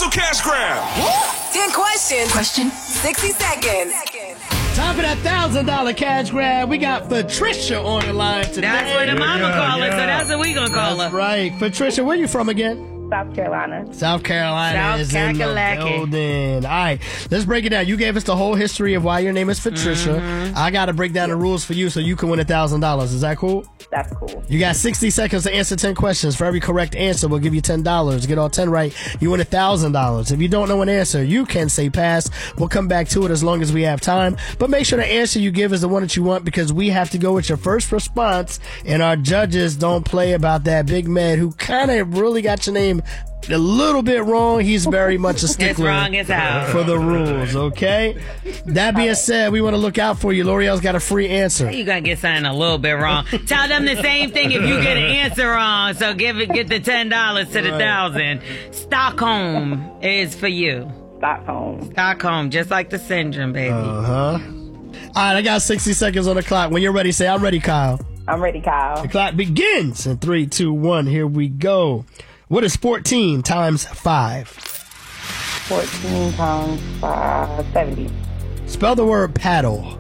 Hustle Cash Grab. 10 questions. 60 seconds. Time for that $1,000 cash grab. We got Patricia on the line today. That's what the mama call her, so that's what we gonna call her. Right. Patricia, where you from again? South Carolina. South Carolina is in the building. All right, let's break it down. You gave us the whole history of why your name is Patricia. I got to break down the rules for you so you can win $1,000. Is that cool? That's cool. You got 60 seconds to answer 10 questions. For every correct answer, we'll give you $10. Get all 10 right, you win $1,000. If you don't know an answer, you can say pass. We'll come back to it as long as we have time. But make sure the answer you give is the one that you want, because we have to go with your first response, and our judges don't play about that. Big Med, who kind of really got your name a little bit wrong. He's very much a stickler It's wrong as hell. for the rules, okay? That being said, we want to look out for you. L'Oreal's got a free answer. You gonna get something a little bit wrong. Tell them the same thing if you get an answer wrong. So get the $10 to the 1,000. Stockholm is for you. Stockholm, just like the syndrome, baby. All right, I got 60 seconds on the clock. When you're ready, say, I'm ready, Kyle. I'm ready, Kyle. The clock begins in 3, 2, 1. Here we go. What is 14 times 5? 14 times 5, 70. Spell the word paddle.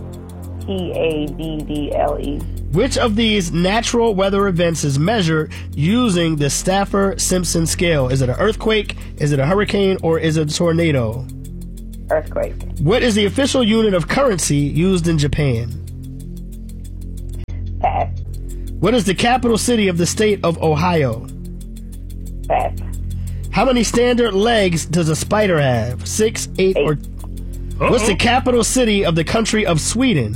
Paddle. Which of these natural weather events is measured using the Stafford-Simpson scale? Is it an earthquake, is it a hurricane, or is it a tornado? Earthquake. What is the official unit of currency used in Japan? Pass. What is the capital city of the state of Ohio? Pass. How many standard legs does a spider have? 6, 8, or... What's the capital city of the country of Sweden?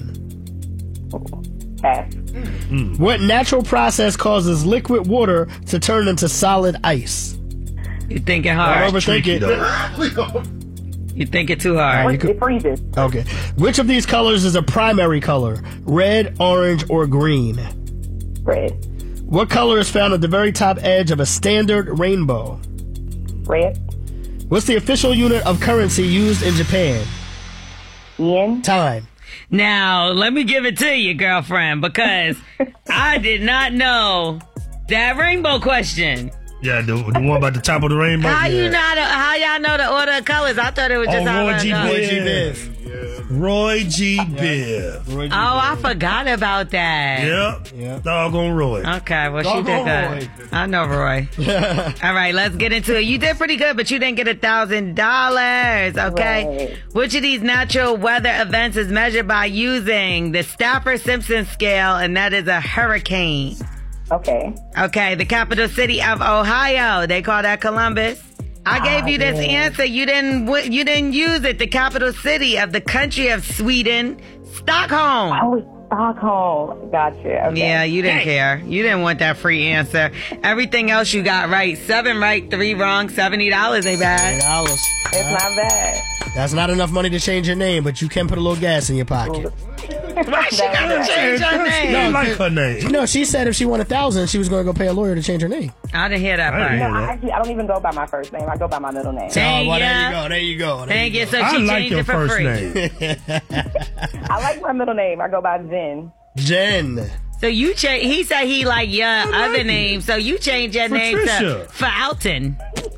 Pass. What natural process causes liquid water to turn into solid ice? You thinking hard. Don't overthink it. You think it too hard. It freezes. Okay. Which of these colors is a primary color? Red, orange, or green? Red. What color is found at the very top edge of a standard rainbow? Red. What's the official unit of currency used in Japan? Yen. Time. Now, let me give it to you, girlfriend, because I did not know that rainbow question. Yeah, the one about the top of the rainbow. How y'all know the order of colors? I thought it was just Roy G. Biv. Roy G. Biv. Roy G. Oh, I forgot about that. Yep. Doggone Roy. Okay, well, she did good. I know Roy. All right, let's get into it. You did pretty good, but you didn't get $1,000, okay? Right. Which of these natural weather events is measured by using the Stafford-Simpson scale, and that is a hurricane? Okay. Okay, the capital city of Ohio. They call that Columbus. I gave you this answer. You didn't use it. The capital city of the country of Sweden, Stockholm. Oh, Stockholm. Gotcha. Okay. Yeah, you didn't care. You didn't want that free answer. Everything else you got right. 7 right, 3 wrong. $70 ain't bad. $70. It's not bad. That's not enough money to change your name, but you can put a little gas in your pocket. Why she gotta change her name? I like her name. No, she said if she won $1,000, she was going to go pay a lawyer to change her name. I didn't hear that I part. didn't No, hear I don't even go by my first name. I go by my middle name. Thank well, ya. there you go. Thank you. So I she like changed your it for first free. name. I like my middle name. I go by Zen. Jen. So you change. He said he like your other name, so you change your name to Patricia. Fountain.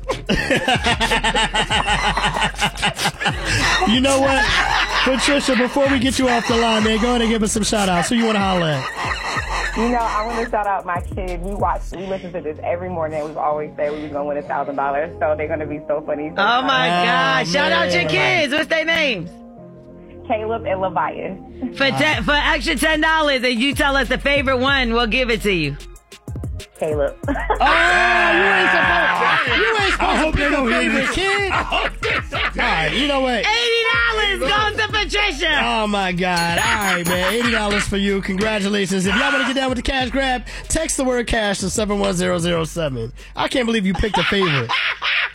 You know what? Patricia, before we get you off the line, man, go ahead and give us some shout outs. Who you want to holler at? You know, I want to shout out my kids. We listen to this every morning. We've always said we was going to win $1,000, so they're going to be so funny. Oh my gosh! Shout out your man. kids. What's their names? Caleb and Levias. For extra $10, and you tell us the favorite one, we'll give it to you. Caleb. You ain't supposed to pick a favorite kid. All right, you know what? $80 goes to Patricia. Oh, my God. All right, man. $80 for you. Congratulations. If y'all want to get down with the cash grab, text the word cash to 71007. I can't believe you picked a favorite.